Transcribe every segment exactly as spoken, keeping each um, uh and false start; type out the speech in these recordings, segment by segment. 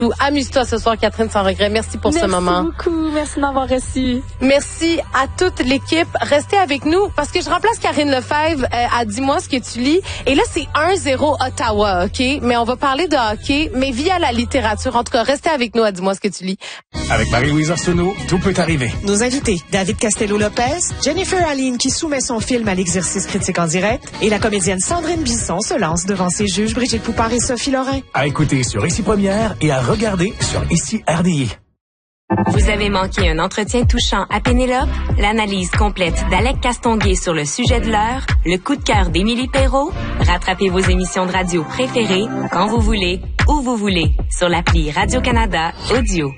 Amuse-toi ce soir, Catherine, sans regret. Merci pour Merci ce moment. Merci beaucoup. Merci d'avoir reçu. Merci à toute l'équipe. Restez avec nous parce que je remplace Karine Lefebvre euh, à Dis-moi ce que tu lis. Et là, c'est un zéro Ottawa, OK? Mais on va parler de hockey, mais via la littérature. En tout cas, restez avec nous à Dis-moi ce que tu lis. Avec Marie-Louise Arsenault, tout peut arriver. Nos invités, David Castello-Lopez, Jennifer Aline qui soumet son film à l'exercice critique en direct et la comédienne Sandrine Bisson se lance devant ses juges Brigitte Poupard et Sophie Lorrain. À écouter sur Ici Première et à regarder sur Ici R D I. Vous avez manqué un entretien touchant à Pénélope? L'analyse complète d'Alec Castonguay sur le sujet de l'heure? Le coup de cœur d'Émilie Perrault? Rattrapez vos émissions de radio préférées quand vous voulez, où vous voulez, sur l'appli Radio-Canada Audio.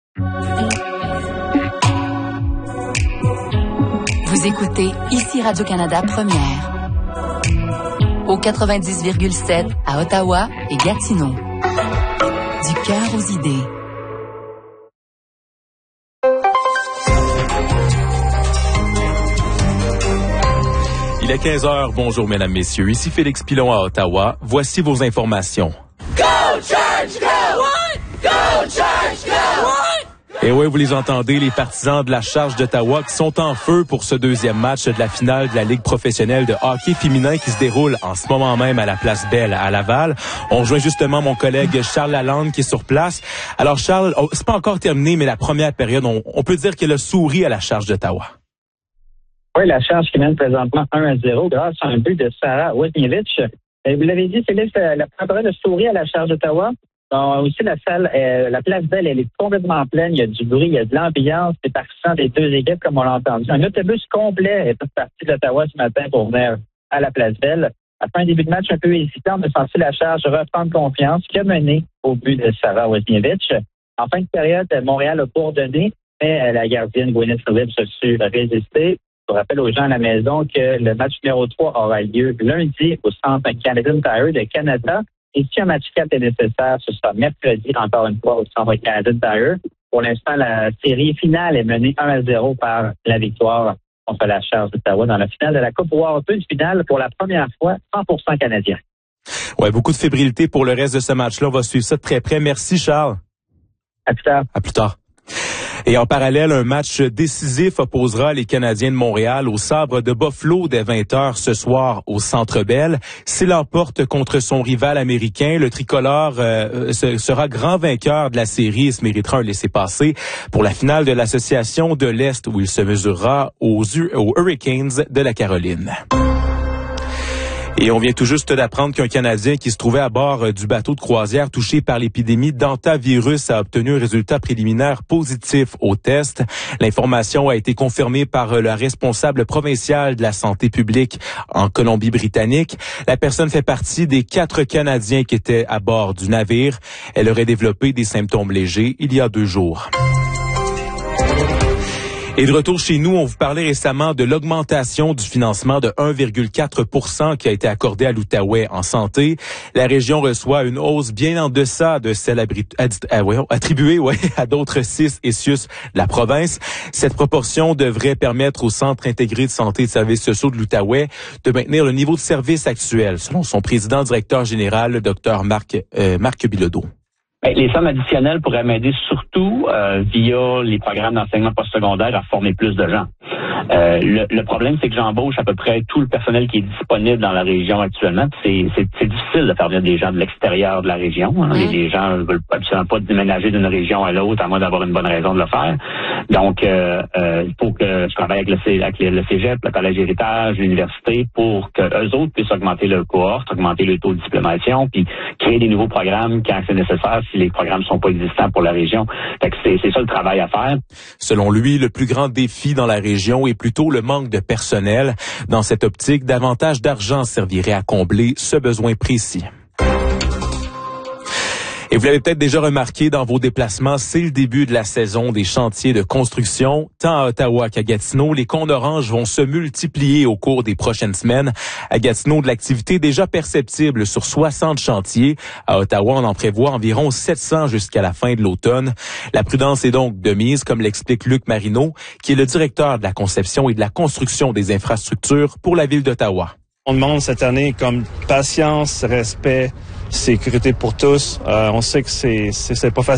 Vous écoutez Ici Radio-Canada Première. Au quatre-vingt-dix virgule sept à Ottawa et Gatineau. Du cœur aux idées. Il est quinze heures. Bonjour, mesdames, messieurs. Ici Félix Pilon à Ottawa. Voici vos informations. Go, Church, go! What? Go, Church, go! What? Et oui, vous les entendez, les partisans de la Charge d'Ottawa qui sont en feu pour ce deuxième match de la finale de la Ligue professionnelle de hockey féminin qui se déroule en ce moment même à la Place Belle à Laval. On rejoint justement mon collègue Charles Lalande qui est sur place. Alors Charles, oh, c'est pas encore terminé, mais la première période, on, on peut dire qu'elle a souri à la Charge d'Ottawa. Oui, la Charge qui mène présentement un à zéro grâce à un but de Sarah Wozniewicz. Vous l'avez dit, Félix, la première période a souri à la Charge d'Ottawa. Donc, aussi, la salle, euh, la Place Belle, elle est complètement pleine. Il y a du bruit, il y a de l'ambiance. C'est partisans des deux équipes, comme on l'a entendu. Un autobus complet est parti d'Ottawa ce matin pour venir à la Place Belle. Après un début de match un peu hésitant, on a senti la Charge reprendre confiance, qui a mené au but de Sarah Wozniewicz. En fin de période, Montréal a bourdonné, mais la gardienne Gwyneth Phillips a su résister. Je rappelle aux gens à la maison que le match numéro trois aura lieu lundi au Centre Canadian Tire de Canada. Et si un match quatre est nécessaire, ce sera mercredi, encore une fois, au Centre Canadian Tire. Pour l'instant, la série finale est menée un à zéro par la victoire contre la Charge d'Ottawa dans la finale de la Coupe World. Une finale pour la première fois, cent pour cent canadien. Ouais, beaucoup de fébrilité pour le reste de ce match-là. On va suivre ça de très près. Merci, Charles. À plus tard. À plus tard. Et en parallèle, un match décisif opposera les Canadiens de Montréal au Sabre de Buffalo dès vingt heures ce soir au Centre Bell. S'il l'emporte contre son rival américain, le tricolore euh, sera grand vainqueur de la série et se méritera un laissez-passer pour la finale de l'Association de l'Est où il se mesurera aux, aux Hurricanes de la Caroline. Et on vient tout juste d'apprendre qu'un Canadien qui se trouvait à bord du bateau de croisière touché par l'épidémie d'hantavirus a obtenu un résultat préliminaire positif au test. L'information a été confirmée par le responsable provincial de la santé publique en Colombie-Britannique. La personne fait partie des quatre Canadiens qui étaient à bord du navire. Elle aurait développé des symptômes légers il y a deux jours. Et de retour chez nous, on vous parlait récemment de l'augmentation du financement de un virgule quatre pour cent qui a été accordé à l'Outaouais en santé. La région reçoit une hausse bien en deçà de celle attribuée ouais, à d'autres C I S et C I U S de la province. Cette proportion devrait permettre au Centre intégré de santé et de services sociaux de l'Outaouais de maintenir le niveau de service actuel, selon son président-directeur général, le docteur Marc, euh, Marc Bilodeau. Les sommes additionnelles pourraient m'aider surtout euh, via les programmes d'enseignement postsecondaire à former plus de gens. Euh, le, le problème, c'est que j'embauche à peu près tout le personnel qui est disponible dans la région actuellement. C'est, c'est, c'est difficile de faire venir des gens de l'extérieur de la région. Hein. Les, les gens ne veulent absolument pas déménager d'une région à l'autre, à moins d'avoir une bonne raison de le faire. Donc, euh, euh, il faut que je travaille avec le, C, avec le Cégep, le Collège Héritage, l'université, pour que eux autres puissent augmenter leur cohorte, augmenter le taux de diplomation, puis créer des nouveaux programmes quand c'est nécessaire si les programmes sont pas existants pour la région. Fait que c'est, c'est ça le travail à faire. Selon lui, le plus grand défi dans la région est plutôt le manque de personnel. Dans cette optique, davantage d'argent servirait à combler ce besoin précis. Et vous l'avez peut-être déjà remarqué dans vos déplacements, c'est le début de la saison des chantiers de construction. Tant à Ottawa qu'à Gatineau, les cônes oranges vont se multiplier au cours des prochaines semaines. À Gatineau, de l'activité déjà perceptible sur soixante chantiers. À Ottawa, on en prévoit environ sept cents jusqu'à la fin de l'automne. La prudence est donc de mise, comme l'explique Luc Marino, qui est le directeur de la conception et de la construction des infrastructures pour la ville d'Ottawa. On demande cette année comme patience, respect, sécurité pour tous. Euh, on sait que c'est, c'est, c'est pas facile.